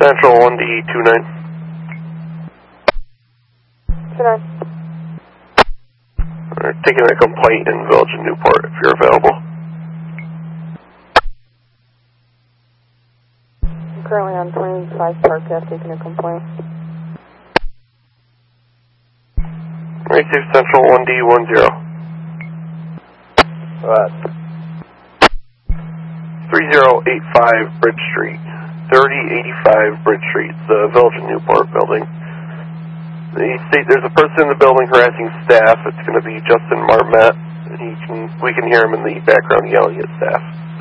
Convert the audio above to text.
Central 1D29. 29. We're taking a complaint in Village of Newport if you're available. I'm currently on 25 Park Ave taking a complaint. Receive Central 1D10. What? 3085 Bridge Street. 3085 Bridge Street, the Village of Newport building. They state there's a person in the building harassing staff. It's going to be Justin Marmet. We can hear him in the background yelling at staff.